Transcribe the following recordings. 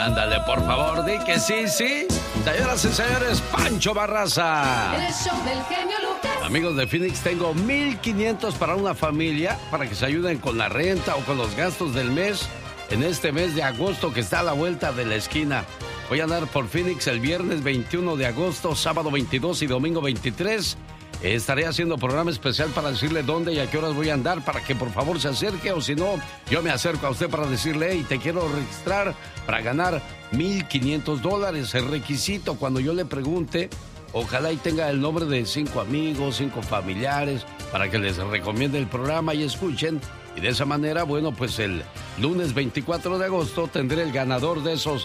Ándale, por favor, di que sí, sí. Señoras y señores, Pancho Barraza. El show del genio Lucas. Amigos de Phoenix, tengo 1,500 para una familia, para que se ayuden con la renta o con los gastos del mes, en este mes de agosto que está a la vuelta de la esquina. Voy a andar por Phoenix el viernes 21 de agosto, sábado 22 y domingo 23. Estaré haciendo programa especial para decirle dónde y a qué horas voy a andar, para que por favor se acerque, o si no, yo me acerco a usted para decirle, hey, te quiero registrar para ganar $1,500. El requisito, cuando yo le pregunte, ojalá y tenga el nombre de 5 amigos, 5 familiares, para que les recomiende el programa y escuchen. Y de esa manera, bueno, pues el lunes 24 de agosto tendré el ganador de esos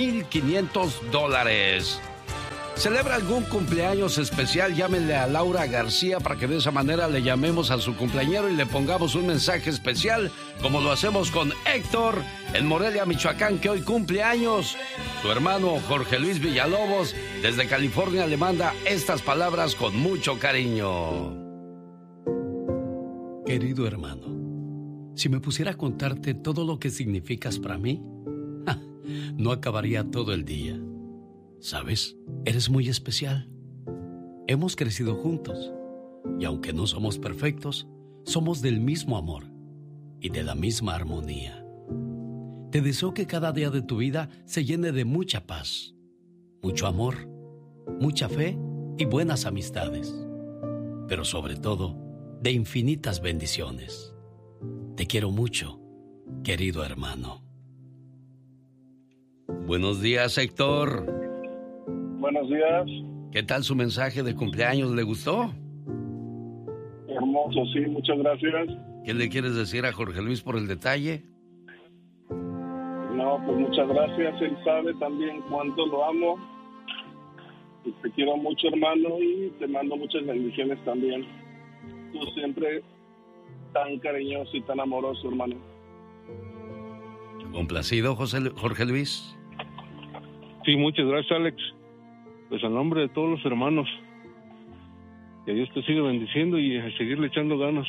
$1,500. ¿Celebra algún cumpleaños especial? Llámenle a Laura García para que de esa manera le llamemos a su cumpleañero y le pongamos un mensaje especial, como lo hacemos con Héctor en Morelia, Michoacán, que hoy cumple años. Su hermano Jorge Luis Villalobos, desde California, le manda estas palabras con mucho cariño. Querido hermano, si me pusiera a contarte todo lo que significas para mí, no acabaría todo el día. ¿Sabes? Eres muy especial. Hemos crecido juntos y aunque no somos perfectos, somos del mismo amor y de la misma armonía. Te deseo que cada día de tu vida se llene de mucha paz, mucho amor, mucha fe y buenas amistades, pero sobre todo de infinitas bendiciones. Te quiero mucho, querido hermano. Buenos días, Héctor. Buenos días. ¿Qué tal su mensaje de cumpleaños? ¿Le gustó? Hermoso, sí, muchas gracias. ¿Qué le quieres decir a Jorge Luis por el detalle? No, pues muchas gracias. Él sabe también cuánto lo amo. Y te quiero mucho, hermano, y te mando muchas bendiciones también. Tú siempre tan cariñoso y tan amoroso, hermano. ¿Complacido, Jorge Luis? Sí, muchas gracias, Alex. Pues en nombre de todos los hermanos, que Dios te siga bendiciendo y a seguirle echando ganas.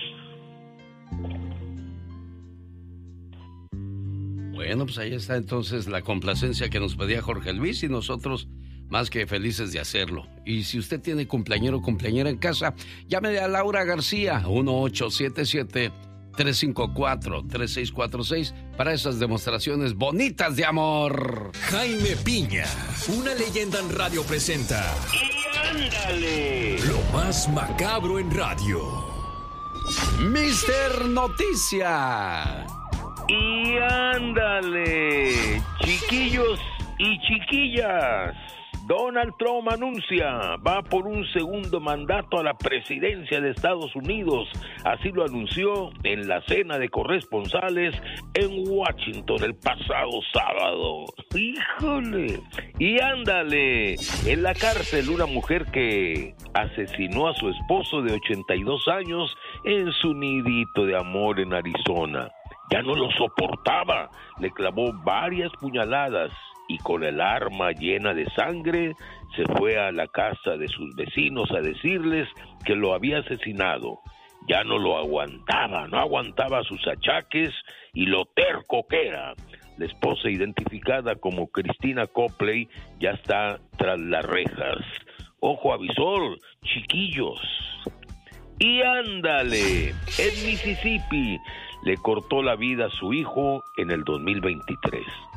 Bueno, pues ahí está entonces la complacencia que nos pedía Jorge Luis y nosotros más que felices de hacerlo. Y si usted tiene cumpleañero o cumpleañera en casa, llámele a Laura García, 1877-354-3646 para esas demostraciones bonitas de amor. Jaime Piña, una leyenda en radio presenta. ¡Y ándale! Lo más macabro en radio. Mister Noticia. ¡Y ándale! Chiquillos y chiquillas, Donald Trump anuncia, va por un segundo mandato a la presidencia de Estados Unidos. Así lo anunció en la cena de corresponsales en Washington el pasado sábado. ¡Híjole! Y ándale, en la cárcel una mujer que asesinó a su esposo de 82 años en su nidito de amor en Arizona. Ya no lo soportaba, le clavó varias puñaladas y con el arma llena de sangre se fue a la casa de sus vecinos a decirles que lo había asesinado. Ya no lo aguantaba, no aguantaba sus achaques y lo terco que era. La esposa, identificada como Christina Copley, ya está tras las rejas. Ojo avisor, chiquillos. Y ándale, en Mississippi le cortó la vida a su hijo en el 2023.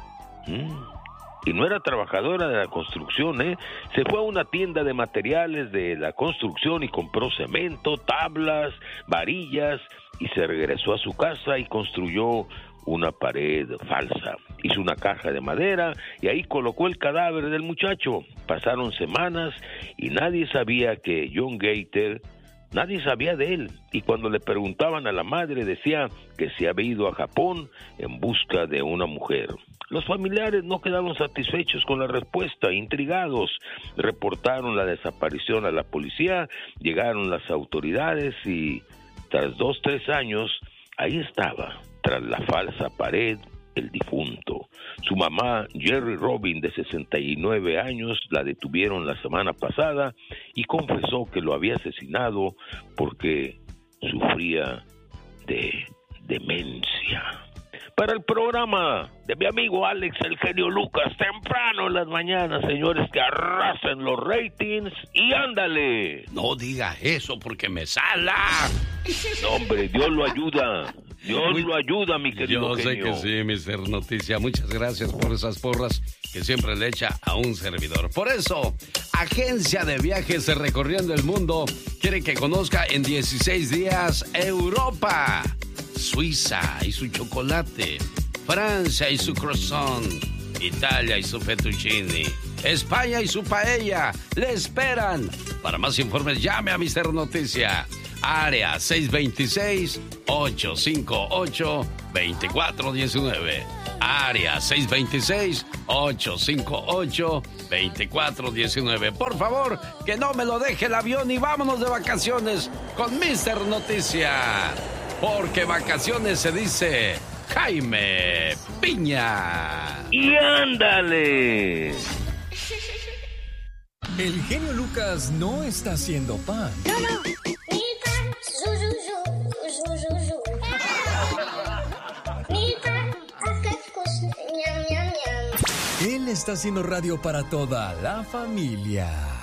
Y no era trabajadora de la construcción, Se fue a una tienda de materiales de la construcción y compró cemento, tablas, varillas, y se regresó a su casa y construyó una pared falsa. Hizo una caja de madera y ahí colocó el cadáver del muchacho. Pasaron semanas y nadie sabía que John Gator, nadie sabía de él, y cuando le preguntaban a la madre decía que se había ido a Japón en busca de una mujer. Los familiares no quedaron satisfechos con la respuesta, intrigados, reportaron la desaparición a la policía, llegaron las autoridades y tras 2-3 años, ahí estaba, tras la falsa pared, el difunto. Su mamá, Jerry Robin, de 69 años, la detuvieron la semana pasada y confesó que lo había asesinado porque sufría de demencia. para el programa de mi amigo Alex, el genio Lucas, temprano en las mañanas, señores, que arrasen los ratings y ándale. No diga eso porque me sala. No, hombre, Dios lo ayuda. Dios lo ayuda, mi querido genio. Yo sé que sí, Mr. Noticia. Muchas gracias por esas porras que siempre le echa a un servidor. Por eso, Agencia de Viajes Recorriendo el Mundo quiere que conozca en 16 días Europa, Suiza y su chocolate, Francia y su croissant, Italia y su fettuccine, España y su paella. ¡Le esperan! Para más informes, llame a Mr. Noticia. Área 626-858-2419. Área 626-858-2419. Por favor, que no me lo deje el avión y vámonos de vacaciones con Mr. Noticia. Porque vacaciones se dice Jaime Piña. ¡Y ándale! El genio Lucas no está haciendo pan. Él está haciendo radio para toda la familia.